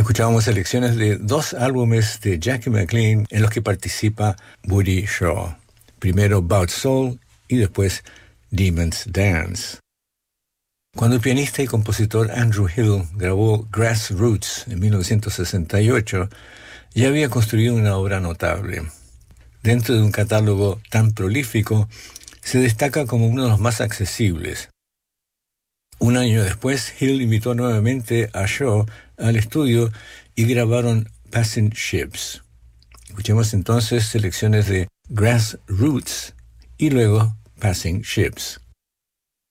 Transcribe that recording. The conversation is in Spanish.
Escuchábamos selecciones de dos álbumes de Jackie McLean en los que participa Woody Shaw. Primero About Soul y después Demon's Dance. Cuando el pianista y compositor Andrew Hill grabó Grassroots en 1968, ya había construido una obra notable. Dentro de un catálogo tan prolífico, se destaca como uno de los más accesibles. Un año después, Hill invitó nuevamente a Shaw al estudio y grabaron Passing Ships. Escuchemos entonces selecciones de Grassroots y luego Passing Ships.